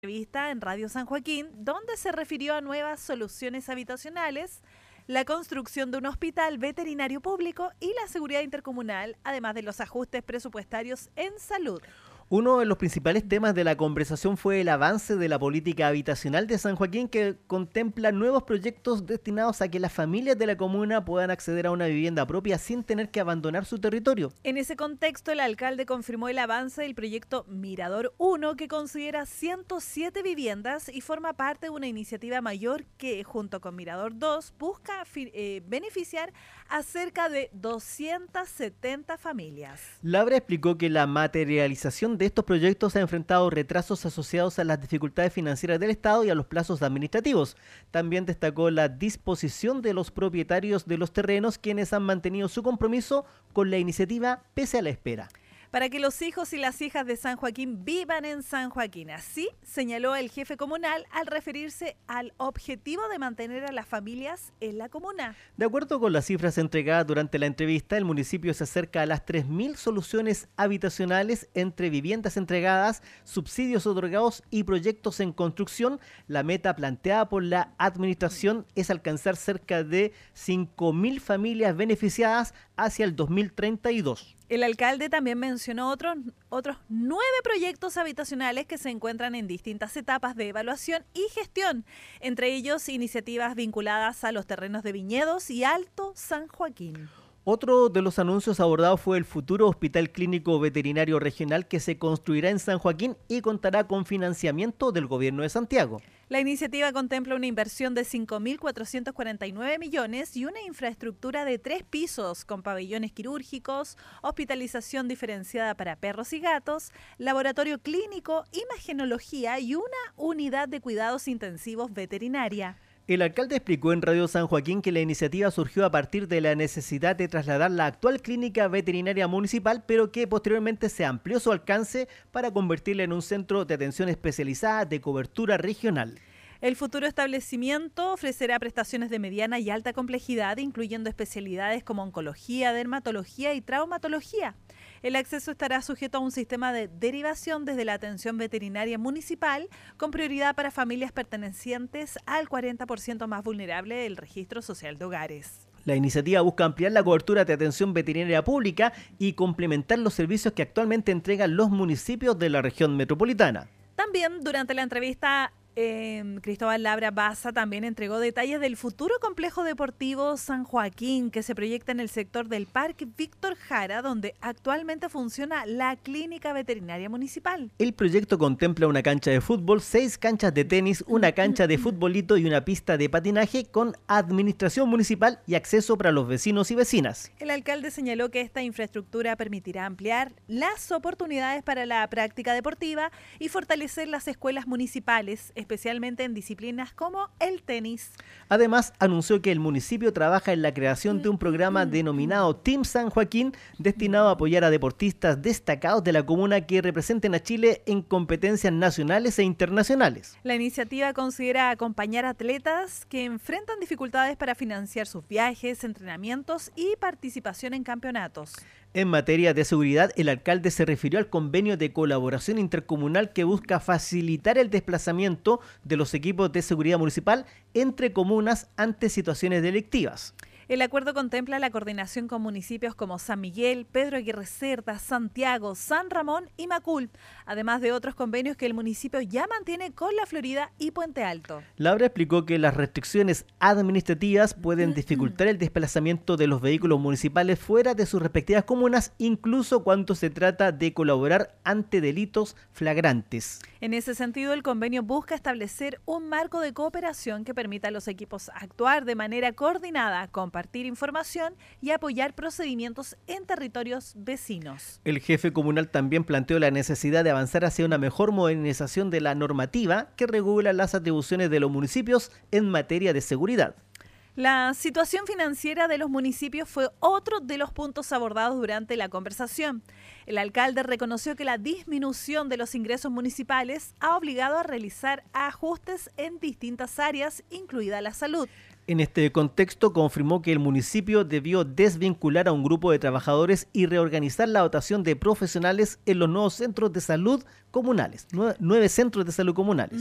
Entrevista en Radio San Joaquín, donde se refirió a nuevas soluciones habitacionales, la construcción de un hospital veterinario público y la seguridad intercomunal, además de los ajustes presupuestarios en salud. Uno de los principales temas de la conversación fue el avance de la política habitacional de San Joaquín, que contempla nuevos proyectos destinados a que las familias de la comuna puedan acceder a una vivienda propia sin tener que abandonar su territorio. En ese contexto, el alcalde confirmó el avance del proyecto Mirador 1, que considera 107 viviendas y forma parte de una iniciativa mayor que, junto con Mirador 2, busca beneficiar a cerca de 270 familias. Labra explicó que la materialización de estos proyectos ha enfrentado retrasos asociados a las dificultades financieras del Estado y a los plazos administrativos. También destacó la disposición de los propietarios de los terrenos, quienes han mantenido su compromiso con la iniciativa pese a la espera. Para que los hijos y las hijas de San Joaquín vivan en San Joaquín. Así señaló el jefe comunal al referirse al objetivo de mantener a las familias en la comuna. De acuerdo con las cifras entregadas durante la entrevista, el municipio se acerca a las 3.000 soluciones habitacionales entre viviendas entregadas, subsidios otorgados y proyectos en construcción. La meta planteada por la administración es alcanzar cerca de 5.000 familias beneficiadas hacia el 2032. El alcalde también mencionó otros 9 proyectos habitacionales que se encuentran en distintas etapas de evaluación y gestión, entre ellos iniciativas vinculadas a los terrenos de viñedos y Alto San Joaquín. Otro de los anuncios abordados fue el futuro Hospital Clínico Veterinario Regional, que se construirá en San Joaquín y contará con financiamiento del Gobierno de Santiago. La iniciativa contempla una inversión de 5.449 millones y una infraestructura de 3 pisos con pabellones quirúrgicos, hospitalización diferenciada para perros y gatos, laboratorio clínico, imagenología y una unidad de cuidados intensivos veterinaria. El alcalde explicó en Radio San Joaquín que la iniciativa surgió a partir de la necesidad de trasladar la actual clínica veterinaria municipal, pero que posteriormente se amplió su alcance para convertirla en un centro de atención especializada de cobertura regional. El futuro establecimiento ofrecerá prestaciones de mediana y alta complejidad, incluyendo especialidades como oncología, dermatología y traumatología. El acceso estará sujeto a un sistema de derivación desde la atención veterinaria municipal, con prioridad para familias pertenecientes al 40% más vulnerable del registro social de hogares. La iniciativa busca ampliar la cobertura de atención veterinaria pública y complementar los servicios que actualmente entregan los municipios de la región metropolitana. También durante la entrevista, Cristóbal Labra Baza también entregó detalles del futuro complejo deportivo San Joaquín, que se proyecta en el sector del Parque Víctor Jara, donde actualmente funciona la clínica veterinaria municipal. El proyecto contempla una cancha de fútbol, 6 canchas de tenis, una cancha de futbolito y una pista de patinaje con administración municipal y acceso para los vecinos y vecinas. El alcalde señaló que esta infraestructura permitirá ampliar las oportunidades para la práctica deportiva y fortalecer las escuelas municipales, especialmente en disciplinas como el tenis. Además, anunció que el municipio trabaja en la creación de un programa denominado Team San Joaquín, destinado a apoyar a deportistas destacados de la comuna que representen a Chile en competencias nacionales e internacionales. La iniciativa considera acompañar atletas que enfrentan dificultades para financiar sus viajes, entrenamientos y participación en campeonatos. En materia de seguridad, el alcalde se refirió al convenio de colaboración intercomunal que busca facilitar el desplazamiento de los equipos de seguridad municipal entre comunas ante situaciones delictivas. El acuerdo contempla la coordinación con municipios como San Miguel, Pedro Aguirre Cerda, Santiago, San Ramón y Macul, además de otros convenios que el municipio ya mantiene con La Florida y Puente Alto. Labra explicó que las restricciones administrativas pueden dificultar el desplazamiento de los vehículos municipales fuera de sus respectivas comunas, incluso cuando se trata de colaborar ante delitos flagrantes. En ese sentido, el convenio busca establecer un marco de cooperación que permita a los equipos actuar de manera coordinada, compartir información y apoyar procedimientos en territorios vecinos. El jefe comunal también planteó la necesidad de avanzar hacia una mejor modernización de la normativa que regula las atribuciones de los municipios en materia de seguridad. La situación financiera de los municipios fue otro de los puntos abordados durante la conversación. El alcalde reconoció que la disminución de los ingresos municipales ha obligado a realizar ajustes en distintas áreas, incluida la salud. En este contexto, confirmó que el municipio debió desvincular a un grupo de trabajadores y reorganizar la dotación de profesionales en los nuevos centros de salud comunales, 9 centros de salud comunales.